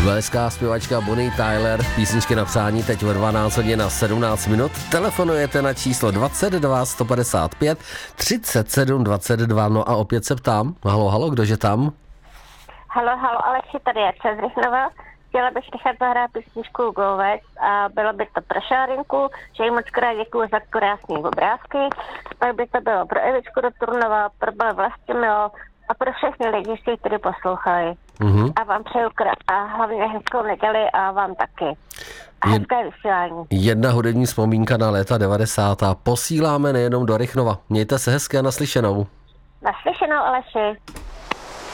Velská zpěvačka Bonnie Tyler, písničky na přání teď ve 12 hodin a 17 minut. Telefonujete na číslo 22 155 37 22. No a opět se ptám, halo, kdože tam? Halo, Aleši, tady je Řechnova. Chtěla bych nechat zahrát písničku Govec a bylo by to pro Šárinku, že jí moc krát děkuju za krásné obrázky. Pak by to bylo pro Evičku do Turnova, pro Vlastimilo a pro všechny lidi, kteří poslouchají. A vám přeju a hlavně hezkou neděli a vám taky. A hezké vysílání. Jedna hudební vzpomínka na léta 90. Posíláme nejenom do Rychnova. Mějte se hezké, naslyšenou. Naslyšenou, Aleši.